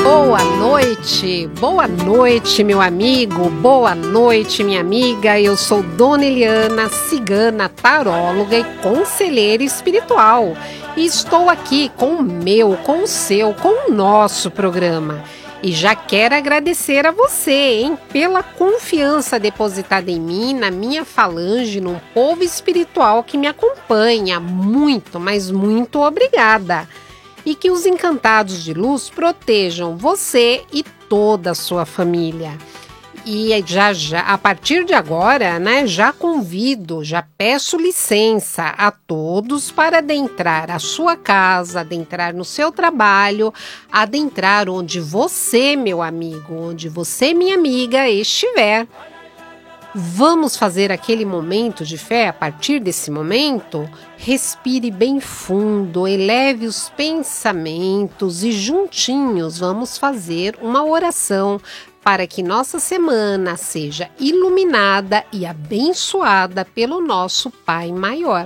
Boa noite, meu amigo, boa noite, minha amiga. Eu sou Dona Eliana, cigana, taróloga e conselheira espiritual. E estou aqui com o meu, com o seu, com o nosso programa. E já quero agradecer a você, hein, pela confiança depositada em mim, na minha falange, num povo espiritual que me acompanha. Muito, mas muito obrigada. E que os encantados de luz protejam você e toda a sua família. E já, a partir de agora, já convido, já peço licença a todos para adentrar a sua casa, adentrar no seu trabalho, adentrar onde você, meu amigo, onde você, minha amiga, estiver. Vamos fazer aquele momento de fé. A partir desse momento, respire bem fundo, eleve os pensamentos e juntinhos vamos fazer uma oração para que nossa semana seja iluminada e abençoada pelo nosso Pai Maior.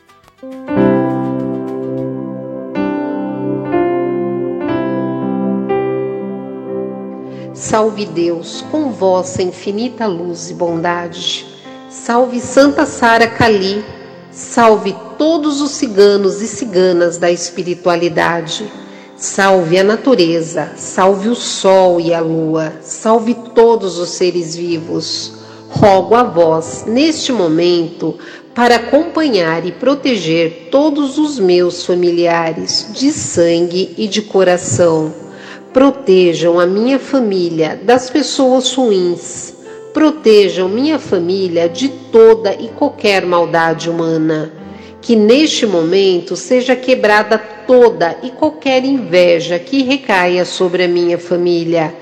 Salve Deus, com vossa infinita luz e bondade. Salve Santa Sara Kali. Salve todos os ciganos e ciganas da espiritualidade. Salve a natureza, salve o sol e a lua, salve todos os seres vivos. Rogo a vós, neste momento, para acompanhar e proteger todos os meus familiares de sangue e de coração. Protejam a minha família das pessoas ruins. Protejam minha família de toda e qualquer maldade humana. Que neste momento seja quebrada toda e qualquer inveja que recaia sobre a minha família.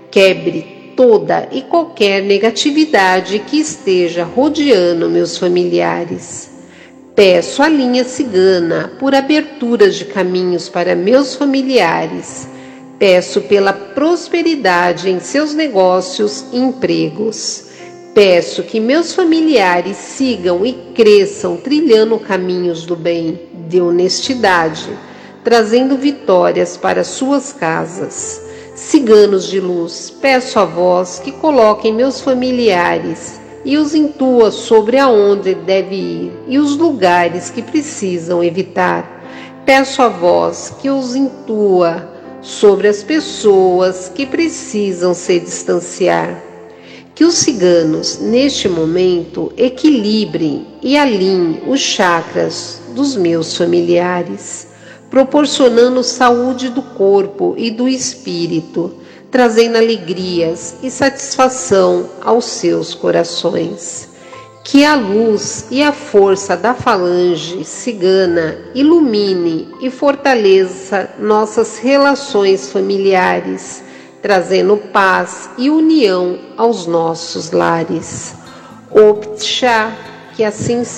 Quebre toda e qualquer negatividade que esteja rodeando meus familiares. Peço à linha cigana por aberturas de caminhos para meus familiares. Peço pela prosperidade em seus negócios e empregos. Peço que meus familiares sigam e cresçam trilhando caminhos do bem, de honestidade, trazendo vitórias para suas casas. Ciganos de luz, peço a vós que coloquem meus familiares e os intua sobre aonde deve ir e os lugares que precisam evitar. Peço a vós que os intua sobre as pessoas que precisam se distanciar. Que os ciganos, neste momento, equilibrem e alinhem os chakras dos meus familiares, proporcionando saúde do corpo e do espírito, trazendo alegrias e satisfação aos seus corações. Que a luz e a força da falange cigana ilumine e fortaleça nossas relações familiares, trazendo paz e união aos nossos lares. Optcha, que assim seja.